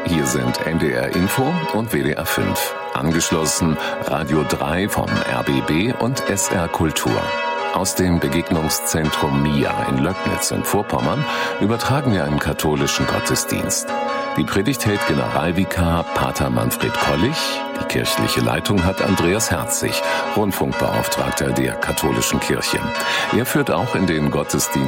Hier sind NDR Info und WDR 5. Angeschlossen Radio 3 vom RBB und SR Kultur. Aus dem Begegnungszentrum MIA in Löcknitz in Vorpommern übertragen wir einen katholischen Gottesdienst. Die Predigt hält Generalvikar Pater Manfred Kollich. Die kirchliche Leitung hat Andreas Herzig, Rundfunkbeauftragter der katholischen Kirche. Er führt auch in den Gottesdienst